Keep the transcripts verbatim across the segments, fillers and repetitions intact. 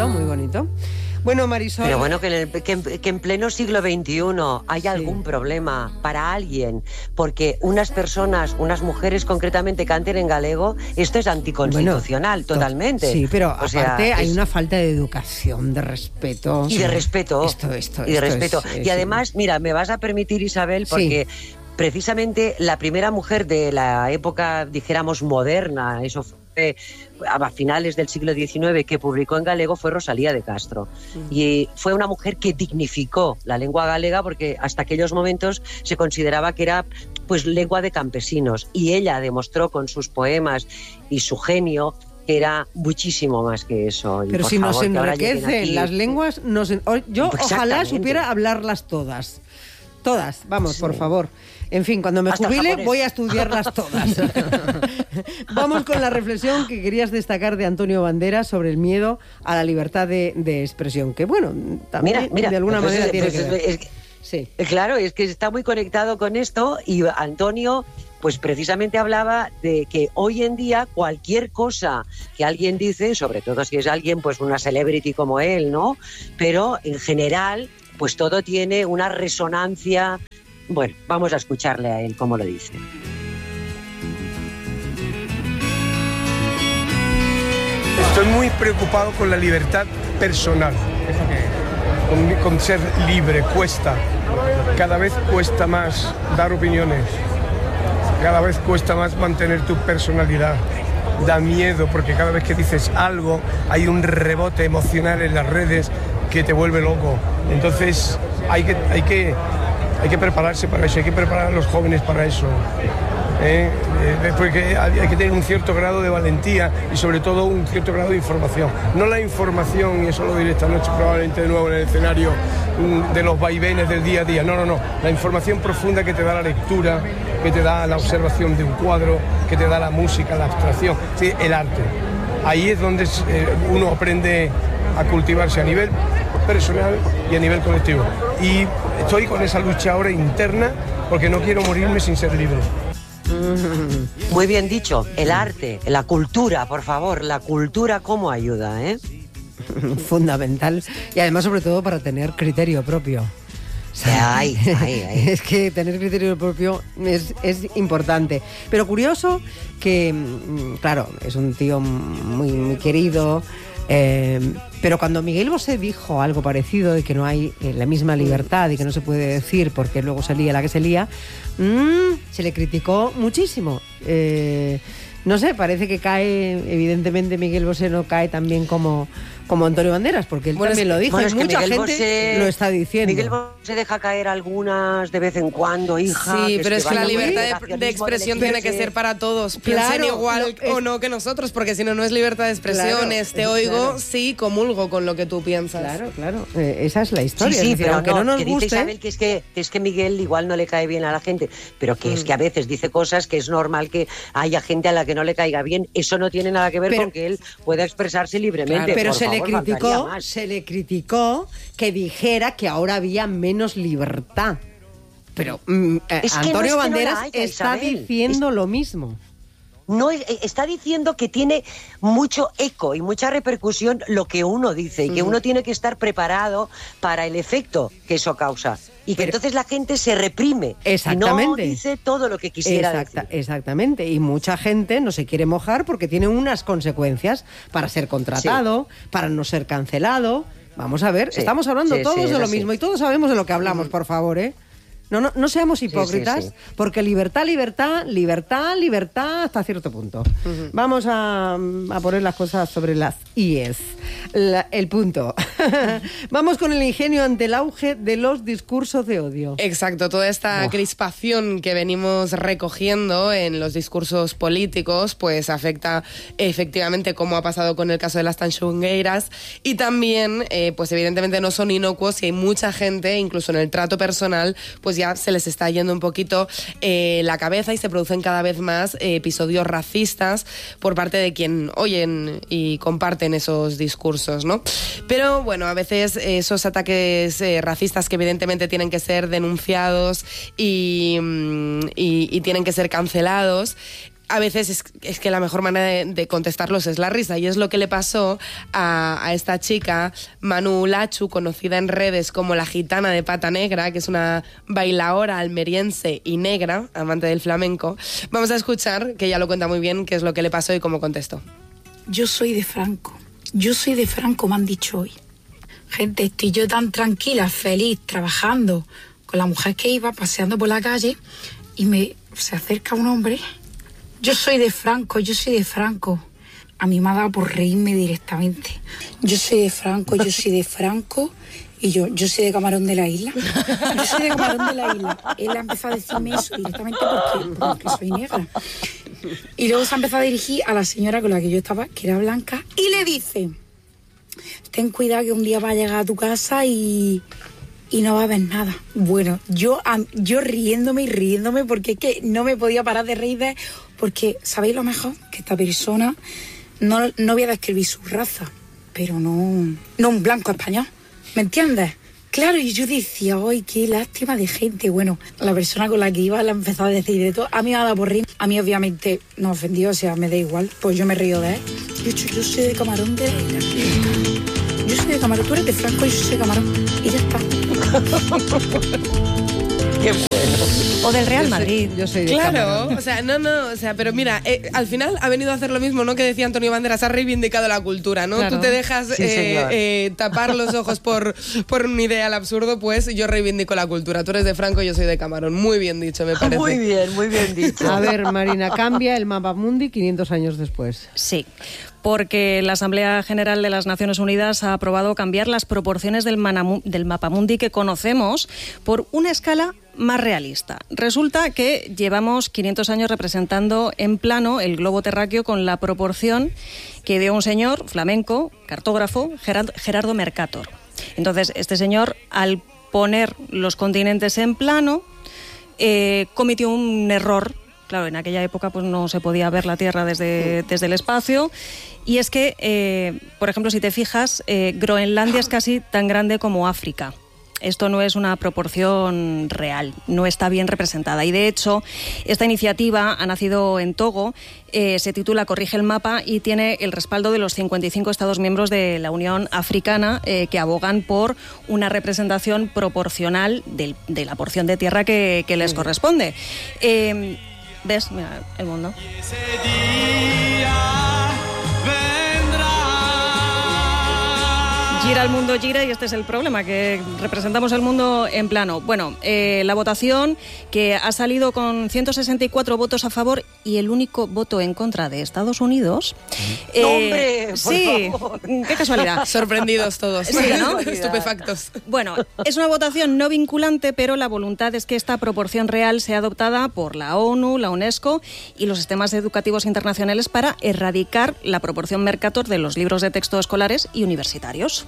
bonito, muy bonito. Bueno, Marisol... Pero bueno, que en, el, que, en, que en pleno siglo veintiuno hay sí. algún problema para alguien, porque unas personas, unas mujeres concretamente canten en galego, esto es anticonstitucional, bueno, totalmente. Sí, pero o aparte sea, hay es... una falta de educación, de respeto. Y de respeto. Esto, esto, y de esto respeto. Es, es, y además, sí. mira, me vas a permitir, Isabel, porque... Sí. Precisamente la primera mujer de la época, dijéramos, moderna, eso fue a finales del siglo diecinueve, que publicó en galego fue Rosalía de Castro. Mm. Y fue una mujer que dignificó la lengua galega porque hasta aquellos momentos se consideraba que era pues lengua de campesinos. Y ella demostró con sus poemas y su genio que era muchísimo más que eso. Y pero si favor, nos enriquecen las lenguas, nos en... yo ojalá supiera hablarlas todas. Todas, vamos, sí. por favor. En fin, cuando me Hasta jubile voy a estudiarlas todas. Vamos con la reflexión que querías destacar de Antonio Banderas sobre el miedo a la libertad de, de expresión, que bueno, también mira, mira, de alguna pues manera es, tiene pues que ver. Es, es, sí. Claro, es que está muy conectado con esto y Antonio pues precisamente hablaba de que hoy en día cualquier cosa que alguien dice, sobre todo si es alguien pues una celebrity como él, ¿no? Pero en general pues todo tiene una resonancia. Bueno, vamos a escucharle a él cómo lo dice. Estoy muy preocupado con la libertad personal, con, con ser libre, cuesta. Cada vez cuesta más dar opiniones, cada vez cuesta más mantener tu personalidad. Da miedo porque cada vez que dices algo hay un rebote emocional en las redes que te vuelve loco. Entonces hay que... Hay que Hay que prepararse para eso, hay que preparar a los jóvenes para eso. ¿eh? Eh, porque hay que tener un cierto grado de valentía y sobre todo un cierto grado de información. No la información, y eso lo diré esta noche probablemente de nuevo en el escenario, de los vaivenes del día a día. No, no, no. La información profunda que te da la lectura, que te da la observación de un cuadro, que te da la música, la abstracción, sí, el arte. Ahí es donde eh, uno aprende a cultivarse a nivel personal y a nivel colectivo. Y estoy con esa lucha ahora interna porque no quiero morirme sin ser libre. Muy bien dicho, el arte, la cultura, por favor, la cultura cómo ayuda, ¿eh? Fundamental. Y además, sobre todo, para tener criterio propio. O sea, ay, ay, ay. Es que tener criterio propio es, es importante. Pero curioso que, claro, es un tío muy, muy querido. Eh, pero cuando Miguel Bosé dijo algo parecido de que no hay eh, la misma libertad y que no se puede decir porque luego se lía la que se lía, mmm, se le criticó muchísimo. Eh, no sé, parece que cae, evidentemente Miguel Bosé no cae tan bien como, como Antonio Banderas, porque él bueno, también lo dijo, bueno, y mucha gente Bosé, lo está diciendo. Miguel Bosé deja caer algunas de vez en cuando, hija. Sí, que pero es que, que la libertad de, de expresión tiene que ser para todos, claro, piensen igual no, es, o no que nosotros, porque si no, no es libertad de expresión, claro, es te oigo, claro. Sí, comulgo con lo que tú piensas. Claro, claro, eh, esa es la historia. Sí, sí, es decir, pero aunque no, no nos que guste... dice Isabel que es que, que es que Miguel igual no le cae bien a la gente, pero que mm. es que a veces dice cosas que es normal que haya gente a la que no le caiga bien. Eso no tiene nada que ver pero, con que él pueda expresarse libremente. Claro, pero por se favor, le criticó, se le criticó que dijera que ahora había menos libertad. Pero mm, es Antonio no es Banderas no haya, está Isabel. diciendo es... lo mismo. No, está diciendo que tiene mucho eco y mucha repercusión lo que uno dice y que uno tiene que estar preparado para el efecto que eso causa y que Pero, entonces la gente se reprime exactamente. y no dice todo lo que quisiera Exacta, decir. Exactamente, y mucha gente no se quiere mojar porque tiene unas consecuencias para ser contratado, sí. para no ser cancelado. Vamos a ver, sí, estamos hablando sí, todos sí, de lo así. mismo y todos sabemos de lo que hablamos, mm. por favor, ¿eh? No, no, no seamos hipócritas, sí, sí, sí. porque libertad, libertad, libertad, libertad hasta cierto punto. Uh-huh. Vamos a, a poner las cosas sobre las íes. La, el punto. Vamos con el ingenio ante el auge de los discursos de odio. Exacto, toda esta oh. crispación que venimos recogiendo en los discursos políticos, pues afecta efectivamente, como ha pasado con el caso de las tanxongueiras, y también, eh, pues evidentemente no son inocuos y hay mucha gente, incluso en el trato personal, pues ya se les está yendo un poquito eh, la cabeza y se producen cada vez más eh, episodios racistas por parte de quien oyen y comparten esos discursos, ¿no? Pero bueno, a veces eh, esos ataques eh, racistas que evidentemente tienen que ser denunciados y, y, y tienen que ser cancelados, a veces es, es que la mejor manera de, de contestarlos es la risa, y es lo que le pasó a, a esta chica, Manu Lachu, conocida en redes como la gitana de pata negra, que es una bailaora almeriense y negra, amante del flamenco. Vamos a escuchar, que ella lo cuenta muy bien, qué es lo que le pasó y cómo contestó. Yo soy de Franco, yo soy de Franco, me han dicho hoy. Gente, estoy yo tan tranquila, feliz, trabajando con la mujer que iba, paseando por la calle, y me se acerca un hombre. Yo soy de Franco, yo soy de Franco. A mí me ha dado por reírme directamente. Yo soy de Franco, yo soy de Franco. Y yo, yo soy de Camarón de la Isla. Yo soy de Camarón de la Isla. Él ha empezado a decirme eso directamente porque, porque soy negra. Y luego se ha empezado a dirigir a la señora con la que yo estaba, que era blanca, y le dice: ten cuidado que un día va a llegar a tu casa y... y no va a haber nada. Bueno, yo, yo riéndome y riéndome porque es que no me podía parar de reír de... Porque, ¿sabéis lo mejor? Que esta persona, no, no voy a describir su raza, pero no, no un blanco español, ¿me entiendes? Claro, y yo decía, ¡ay, qué lástima de gente! Bueno, la persona con la que iba la ha empezado a decir de todo. A mí me ha dado por reír. A mí, obviamente, no ofendió, o sea, me da igual. Pues yo me río de él. Yo, yo soy de Camarón de la Isla. Yo soy de Camarón, tú eres de Franco y yo soy de Camarón. Y ya está. Qué bueno. O del Real yo Madrid. Soy, yo soy de Claro, Camarón. o sea, no, no, o sea, pero mira, eh, al final ha venido a hacer lo mismo, ¿no? Que decía Antonio Banderas, ha reivindicado la cultura, ¿no? Claro. Tú te dejas Sí, eh, eh, tapar los ojos por, por un ideal absurdo, pues yo reivindico la cultura. Tú eres de Franco, yo soy de Camarón. Muy bien dicho, me parece. Muy bien, muy bien dicho. A ver, Marina, cambia el mapa mundi quinientos años después. Sí, porque la Asamblea General de las Naciones Unidas ha aprobado cambiar las proporciones del, manamu- del mapamundi que conocemos por una escala más realista. Resulta que llevamos quinientos años representando en plano el globo terráqueo con la proporción que dio un señor flamenco, cartógrafo, Gerard- Gerardo Mercator. Entonces, este señor, al poner los continentes en plano, eh, cometió un error. Claro, en aquella época pues no se podía ver la Tierra desde, desde el espacio. Y es que, eh, por ejemplo, si te fijas, eh, Groenlandia es casi tan grande como África. Esto no es una proporción real, no está bien representada. Y de hecho, esta iniciativa ha nacido en Togo, eh, se titula Corrige el mapa y tiene el respaldo de los cincuenta y cinco Estados miembros de la Unión Africana eh, que abogan por una representación proporcional del, de la porción de tierra que, que les corresponde. Eh, ¿Ves? Mira, el mundo. Gira el mundo, gira, y este es el problema, que representamos el mundo en plano. Bueno, eh, la votación, que ha salido con ciento sesenta y cuatro votos a favor y el único voto en contra de Estados Unidos. Eh, ¡Hombre, por sí, favor! Qué casualidad. Sorprendidos todos. Sí, ¿no? Estupefactos. Bueno, es una votación no vinculante, pero la voluntad es que esta proporción real sea adoptada por la ONU, la UNESCO y los sistemas educativos internacionales para erradicar la proporción Mercator de los libros de texto escolares y universitarios.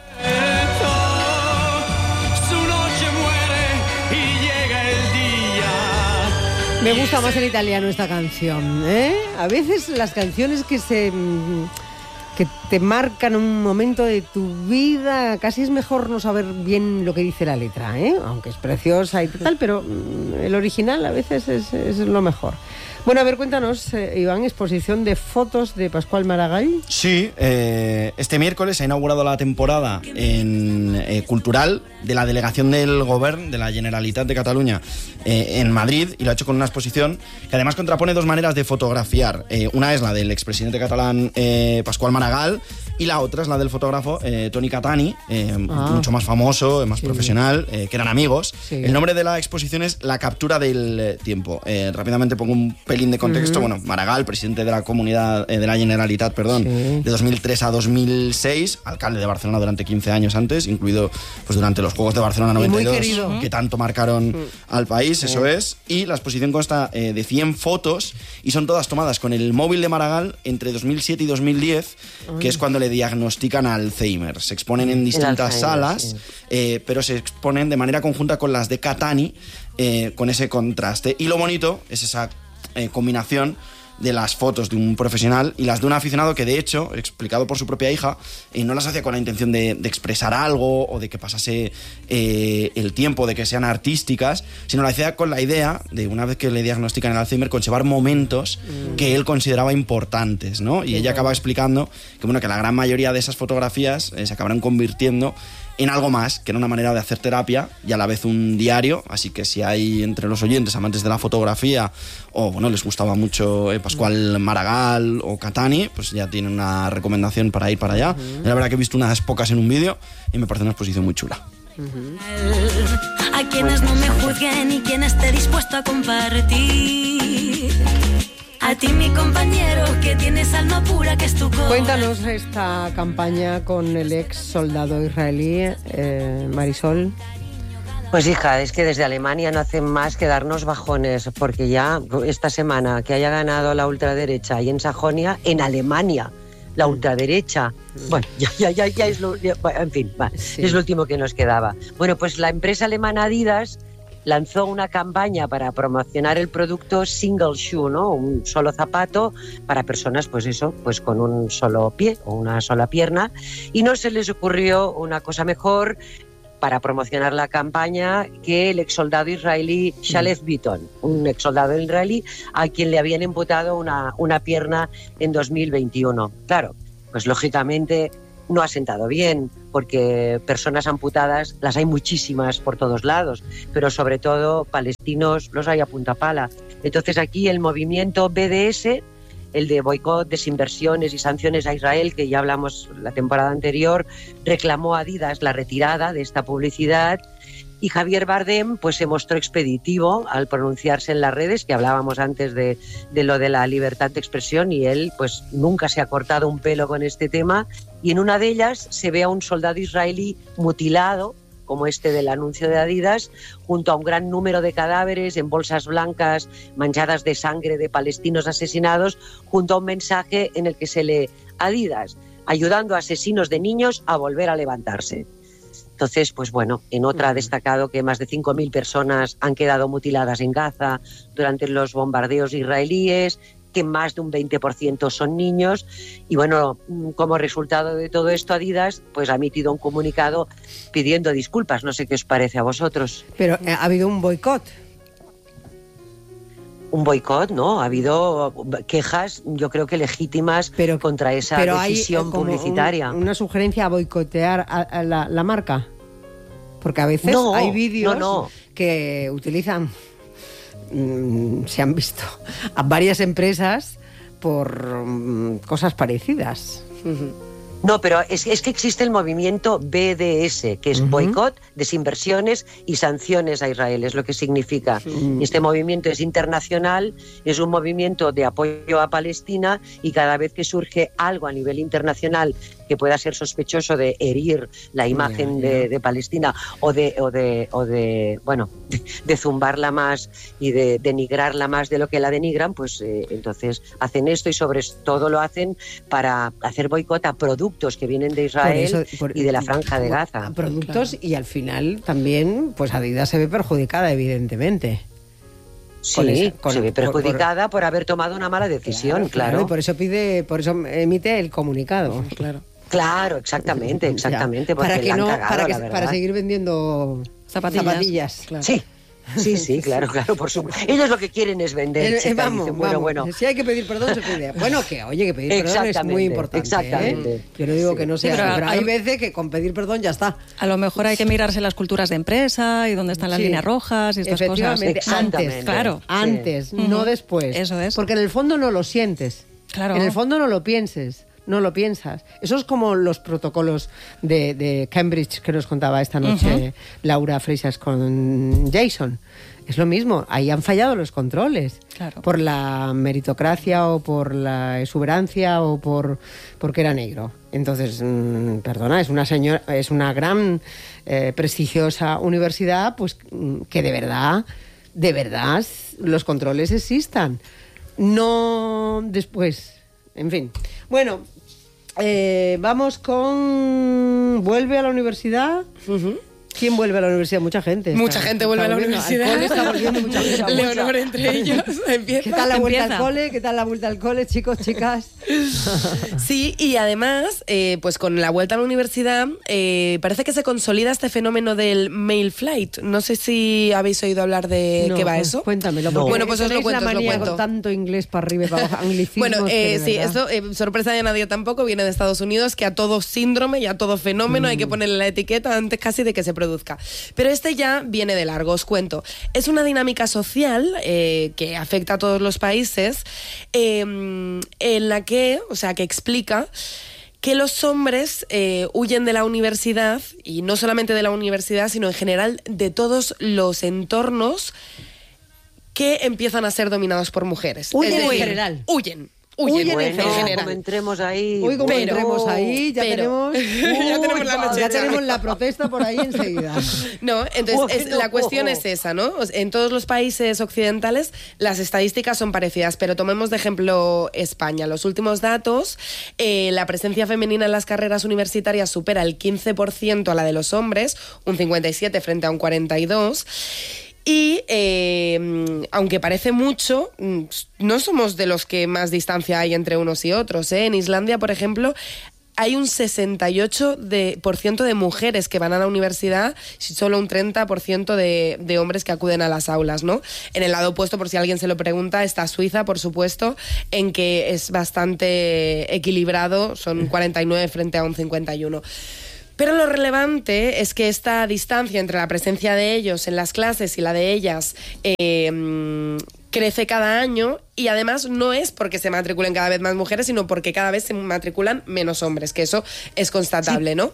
Me gusta más en italiano esta canción, ¿eh? A veces las canciones que se que te marcan un momento de tu vida, casi es mejor no saber bien lo que dice la letra, ¿eh? Aunque es preciosa y tal, pero el original a veces es, es lo mejor. Bueno, a ver, cuéntanos, eh, Iván, exposición de fotos de Pascual Maragall. Sí, eh, este miércoles se ha inaugurado la temporada en, eh, cultural de la delegación del Govern de la Generalitat de Cataluña eh, en Madrid, y lo ha hecho con una exposición que además contrapone dos maneras de fotografiar. Eh, una es la del expresidente catalán eh, Pascual Maragall, y la otra es la del fotógrafo eh, Toni Catani, eh, ah. mucho más famoso, más sí. profesional, eh, que eran amigos. Sí. El nombre de la exposición es La captura del tiempo. Eh, rápidamente pongo un pelín de contexto. Uh-huh. Bueno, Maragall, presidente de la comunidad, eh, de la Generalitat, perdón, sí. de dos mil tres a dos mil seis, alcalde de Barcelona durante quince años antes, incluido pues durante los Juegos de Barcelona noventa y dos, que tanto marcaron uh-huh. al país, sí. eso es. Y la exposición consta eh, de cien fotos y son todas tomadas con el móvil de Maragall entre dos mil siete y dos mil diez, uh-huh. que es cuando le diagnostican Alzheimer. Se exponen en distintas salas, sí. eh, pero se exponen de manera conjunta con las de Catani, eh, con ese contraste. Y lo bonito es esa Eh, combinación de las fotos de un profesional y las de un aficionado que, de hecho, explicado por su propia hija, eh, no las hacía con la intención de, de expresar algo o de que pasase eh, el tiempo, de que sean artísticas, sino lo hacía con la idea de, una vez que le diagnostican el Alzheimer, conservar momentos mm. que él consideraba importantes, ¿no? Y Qué ella bueno. acaba explicando que, bueno, que la gran mayoría de esas fotografías eh, se acabarán convirtiendo en algo más, que era una manera de hacer terapia y a la vez un diario, así que si hay entre los oyentes amantes de la fotografía o, bueno, les gustaba mucho eh, Pascual Maragall o Catani, pues ya tienen una recomendación para ir para allá. Uh-huh. La verdad que he visto unas pocas en un vídeo y me parece una exposición muy chula. Uh-huh. A quienes no me juzguen y quien esté dispuesto a compartir. A ti, mi compañero, que tienes alma pura, que es tu corazón. Cuéntanos esta campaña con el ex soldado israelí, eh, Marisol. Pues hija, es que desde Alemania no hacen más que darnos bajones, porque ya esta semana que haya ganado la ultraderecha ahí en Sajonia, en Alemania, la ultraderecha, bueno, ya, ya, ya, ya es lo, ya, en fin, va, sí. es lo último que nos quedaba. Bueno, pues la empresa alemana Adidas lanzó una campaña para promocionar el producto Single Shoe, ¿no? Un solo zapato para personas, pues eso, pues con un solo pie o una sola pierna, y no se les ocurrió una cosa mejor para promocionar la campaña que el exsoldado israelí Shalev Bitton, un exsoldado israelí a quien le habían amputado una, una pierna en dos mil veintiuno. Claro, pues lógicamente no ha sentado bien, porque personas amputadas las hay muchísimas por todos lados, pero sobre todo palestinos los hay a punta pala. Entonces aquí el movimiento B D S, el de boicot, desinversiones y sanciones a Israel, que ya hablamos la temporada anterior, reclamó a Adidas la retirada de esta publicidad. Y Javier Bardem pues se mostró expeditivo al pronunciarse en las redes, que hablábamos antes de, de lo de la libertad de expresión, y él pues nunca se ha cortado un pelo con este tema, y en una de ellas se ve a un soldado israelí mutilado, como este del anuncio de Adidas, junto a un gran número de cadáveres en bolsas blancas manchadas de sangre de palestinos asesinados, junto a un mensaje en el que se lee: Adidas, ayudando a asesinos de niños a volver a levantarse. Entonces, pues bueno, en otra ha destacado que más de cinco mil personas han quedado mutiladas en Gaza durante los bombardeos israelíes, que más de un veinte por ciento son niños, y bueno, como resultado de todo esto, Adidas pues ha emitido un comunicado pidiendo disculpas. No sé qué os parece a vosotros. Pero ha habido un boicot. Un boicot, ¿no? Ha habido quejas, yo creo que legítimas, pero, contra esa pero decisión hay, eh, publicitaria. Un, una sugerencia a boicotear a, a la, la marca. Porque a veces no, hay vídeos no, no. que utilizan, mmm, se han visto, a varias empresas por mmm, cosas parecidas. Uh-huh. No, pero es, es que existe el movimiento B D S, que es uh-huh. boicot, desinversiones y sanciones a Israel, es lo que significa. Uh-huh. Este movimiento es internacional, es un movimiento de apoyo a Palestina, y cada vez que surge algo a nivel internacional que pueda ser sospechoso de herir la imagen yeah, yeah. De, de Palestina o de, o de, o de bueno, de, de zumbarla más y de denigrarla más de lo que la denigran, pues eh, entonces hacen esto, y sobre todo lo hacen para hacer boicot a productos que vienen de Israel por eso, por, y de la Franja de Gaza. A productos, claro. Y al final también, pues Adidas se ve perjudicada, evidentemente. Sí, con esa, con, se ve perjudicada por, por, por haber tomado una mala decisión, claro. claro. claro y por eso pide, por eso emite el comunicado, claro. Claro, exactamente, exactamente, porque para que la han no, cagado, para, que, la verdad. Para seguir vendiendo zapatillas. zapatillas claro. Sí. Sí, sí, claro, claro, por supuesto. Ellos lo que quieren es vender. Eh, vamos, dicen, bueno, vamos. bueno. Si hay que pedir perdón, se pide. Bueno, que oye, que pedir perdón es muy importante. Exactamente. ¿eh? Yo no digo sí. que no sea, sí, pero, pero hay a, veces que con pedir perdón ya está. A lo mejor hay que mirarse las culturas de empresa y dónde están las sí. líneas rojas y estas cosas. Antes, claro. Antes, sí. no después. Eso es. Porque en el fondo no lo sientes. Claro. En el fondo no lo pienses. No lo piensas. Eso es como los protocolos de, de Cambridge que nos contaba esta noche uh-huh. Laura Freixas con Jason. Es lo mismo, ahí han fallado los controles. Claro. Por la meritocracia o por la exuberancia o por porque era negro. Entonces, mmm, perdona, es una señora, es una gran eh, prestigiosa universidad, pues que de verdad, de verdad los controles existan. No después. En fin. Bueno, eh, vamos con... ¿Vuelve a la universidad? Uh-huh. ¿Quién vuelve a la universidad? Mucha gente. Mucha está, gente vuelve a la universidad. Al cole está volviendo mucha gente. Leonor entre ellos. Empieza. ¿Qué tal la vuelta Empieza. al cole? ¿Qué tal la vuelta al cole, chicos, chicas? Sí, y además, eh, pues con la vuelta a la universidad, eh, parece que se consolida este fenómeno del male flight. No sé si habéis oído hablar de No, qué va pues eso. Cuéntamelo. No. porque Bueno, pues os lo tenéis cuento, la os lo manía cuento. con tanto inglés para arriba y para abajo, anglicismos. Bueno, eh, que de sí, verdad. esto, eh, sorpresa de nadie tampoco, viene de Estados Unidos, que a todo síndrome y a todo fenómeno hay que ponerle la etiqueta antes casi de que se produzca. Pero este ya viene de largo, os cuento. Es una dinámica social eh, que afecta a todos los países, eh, en la que, o sea, que explica que los hombres eh, huyen de la universidad, y no solamente de la universidad, sino en general de todos los entornos que empiezan a ser dominados por mujeres. Huyen Es en decir, general. Huyen. Huyen Huyen, en Bueno, en general. como entremos ahí... Uy, como Pero- entremos ahí, ya pero- tenemos... Ya Uy, tenemos la noche ya hecha. tenemos la protesta por ahí enseguida. No, entonces es- Bueno. la cuestión es esa, ¿no? O sea, en todos los países occidentales las estadísticas son parecidas, pero tomemos de ejemplo España. Los últimos datos, eh, la presencia femenina en las carreras universitarias supera el quince por ciento a la de los hombres, un cincuenta y siete frente a un cuarenta y dos. Y eh, aunque parece mucho, no somos de los que más distancia hay entre unos y otros, ¿eh? En Islandia, por ejemplo, hay un sesenta y ocho por ciento de mujeres que van a la universidad y solo un treinta por ciento de, de hombres que acuden a las aulas, ¿no? En el lado opuesto, por si alguien se lo pregunta, está Suiza, por supuesto, en que es bastante equilibrado, son cuarenta y nueve frente a un cincuenta y uno. Pero lo relevante es que esta distancia entre la presencia de ellos en las clases y la de ellas eh, crece cada año, y además no es porque se matriculen cada vez más mujeres, sino porque cada vez se matriculan menos hombres, que eso es constatable, sí. ¿no?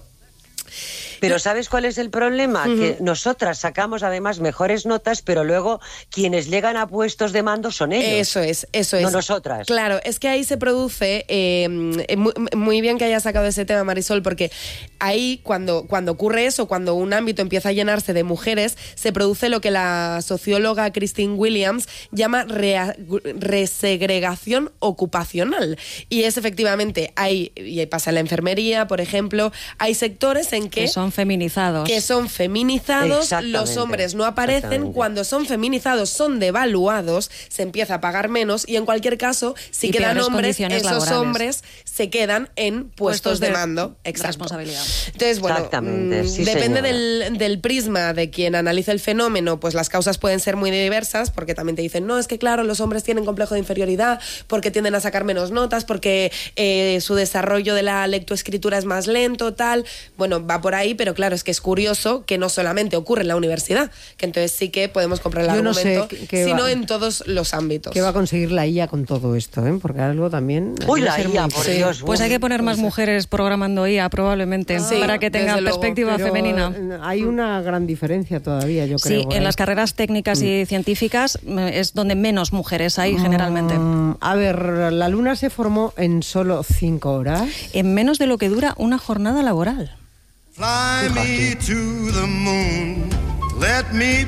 Pero ¿sabes cuál es el problema? Uh-huh. Que nosotras sacamos además mejores notas, pero luego quienes llegan a puestos de mando son ellos. Eso es, eso es. No nosotras. Claro, es que ahí se produce, eh, muy, muy bien que hayas sacado ese tema, Marisol, porque ahí cuando, cuando ocurre eso, cuando un ámbito empieza a llenarse de mujeres, se produce lo que la socióloga Christine Williams llama rea, resegregación ocupacional. Y es efectivamente, hay, y pasa en la enfermería, por ejemplo, hay sectores en que... que son feminizados. Que son feminizados, los hombres no aparecen, cuando son feminizados son devaluados, se empieza a pagar menos, y en cualquier caso, si y quedan hombres, esos laborales. hombres se quedan en puestos, puestos de, de mando. Exacto. Responsabilidad. Entonces, bueno, Exactamente, sí, depende del, del prisma de quien analice el fenómeno, pues las causas pueden ser muy diversas, porque también te dicen, no, es que claro, los hombres tienen complejo de inferioridad, porque tienden a sacar menos notas, porque eh, su desarrollo de la lectoescritura es más lento, tal. Bueno, va por ahí, pero claro, es que es curioso que no solamente ocurre en la universidad, que entonces sí que podemos comprar el Yo no argumento, sé qué sino va, en todos los ámbitos. ¿Qué va a conseguir la I A con todo esto? ¿eh? Porque algo también... Uy, la I A, por sí. Dios. Pues hay que poner más mujeres programando I A, probablemente, sí, para que tenga perspectiva Pero femenina. Hay una gran diferencia todavía, yo creo. Sí, en ¿eh? las carreras técnicas mm. y científicas es donde menos mujeres hay, generalmente. Mm, a ver, la Luna se formó en solo cinco horas. En menos de lo que dura una jornada laboral. Fly me to the moon, let me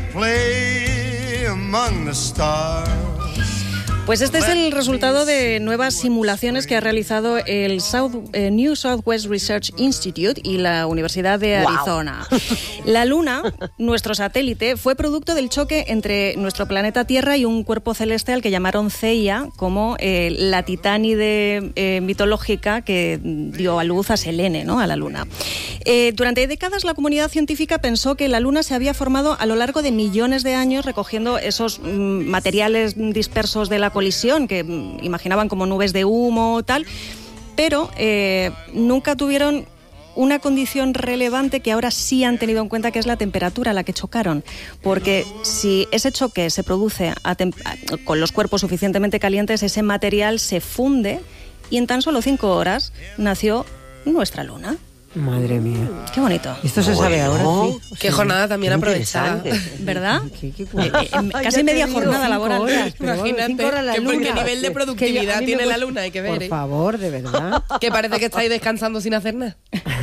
play among the stars. Pues este es el resultado de nuevas simulaciones que ha realizado el South, eh, New Southwest Research Institute y la Universidad de Arizona. Wow. La Luna, nuestro satélite, fue producto del choque entre nuestro planeta Tierra y un cuerpo celeste al que llamaron Theia, como eh, la titánide eh, mitológica que dio a luz a Selene, ¿no? A la Luna. Eh, durante décadas la comunidad científica pensó que la Luna se había formado a lo largo de millones de años recogiendo esos mm, materiales dispersos de la colisión, que imaginaban como nubes de humo, tal, pero eh, nunca tuvieron una condición relevante que ahora sí han tenido en cuenta, que es la temperatura a la que chocaron, porque si ese choque se produce a tem- con los cuerpos suficientemente calientes, ese material se funde y en tan solo cinco horas nació nuestra Luna. Madre mía. Qué bonito. Esto se sabe ahora, sí. Qué jornada también aprovechada. ¿Verdad? ¿Qué, qué, eh, eh, casi media jornada laboral. Horas, Imagínate, bueno, horas la que porque luna. nivel de productividad que tiene me... la Luna, hay que ver. Por ¿eh? favor, de verdad. Que parece que estáis descansando sin hacer nada.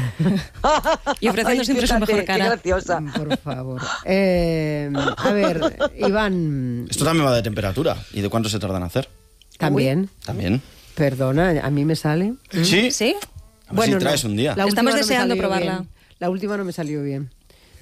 Y ofreciendo Ay, siempre su fíjate, mejor cara. Qué graciosa. Por favor. Eh, a ver, Iván... Esto también va de temperatura. ¿Y de cuánto se tarda en hacer? También. También. Perdona, a mí me sale. ¿Sí? ¿Sí? A ver si traes no. un día. La Estamos última no me deseando salió probarla. bien. La última no me salió bien.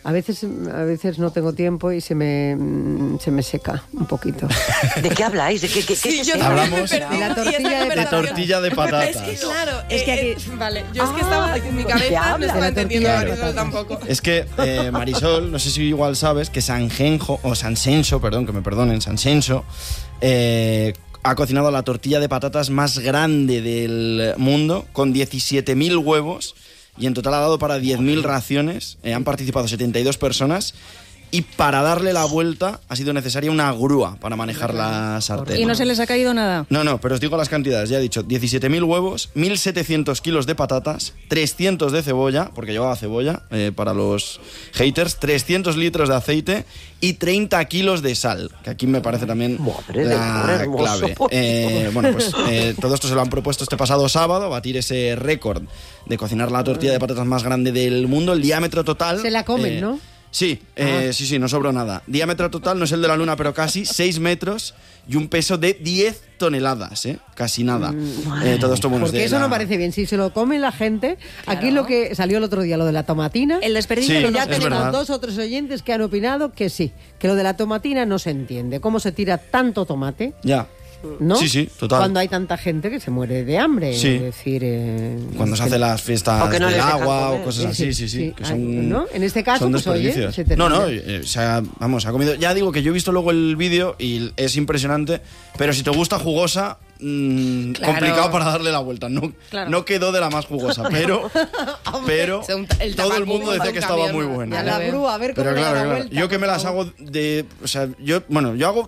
A veces, a veces no tengo tiempo y se me, se me seca un poquito. ¿De qué habláis? ¿De qué, qué, sí, qué yo Hablamos de la tortilla de, de tortilla de patatas. Es que claro, es que aquí... eh, vale, yo es que estaba en mi cabeza, no estaba entendiendo a Marisol tampoco. Es que eh, Marisol, no sé si igual sabes, que Sanjenjo, o Sansenso, perdón, que me perdonen, Sansenso, eh, ha cocinado la tortilla de patatas más grande del mundo, con diecisiete mil huevos, y en total ha dado para diez mil raciones. Eh, han participado setenta y dos personas. Y para darle la vuelta ha sido necesaria una grúa para manejar la sartén. ¿Y no se les ha caído nada? No, no, pero os digo las cantidades. Ya he dicho, diecisiete mil huevos, mil setecientos kilos de patatas, trescientos de cebolla, porque llevaba cebolla eh, para los haters, trescientos litros de aceite y treinta kilos de sal, que aquí me parece también Madre la de clave. Eh, bueno, pues eh, todo esto se lo han propuesto este pasado sábado, batir ese récord de cocinar la tortilla de patatas más grande del mundo. El diámetro total... Se la comen, eh, ¿no? Sí, eh, sí, sí, no sobró nada. Diámetro total, no es el de la Luna, pero casi seis metros y un peso de diez toneladas, ¿eh? Casi nada. Mm, eh, todo esto bueno, Porque de eso la... no parece bien. Si se lo come la gente, claro. Aquí es lo que salió el otro día, lo de la tomatina. El desperdicio. Sí, que ya es tenemos verdad. dos o tres oyentes que han opinado que sí, que lo de la tomatina no se entiende. ¿Cómo se tira tanto tomate? Ya. ¿No? Sí, sí, total. Cuando hay tanta gente que se muere de hambre. Sí. Es decir, eh, Cuando se hacen las fiestas que no del les dejan agua comer. o cosas así, sí, sí. Sí, que sí. son, ¿No? En este caso, son pues, oye, desperdicios. se termina. no, no, eh, o sea, vamos, ha comido... Ya digo que yo he visto luego el vídeo y es impresionante, pero si te gusta jugosa... Mm, Claro. complicado para darle la vuelta. No, Claro. no quedó de la más jugosa, pero, pero O sea, un- el todo el tabaco mundo para decía un que estaba camión, muy ¿no? buena. A Ya la lo veo. grúa, a ver cómo Pero le da claro, la claro. vuelta. Yo que me las hago de... O sea, yo... Bueno, yo hago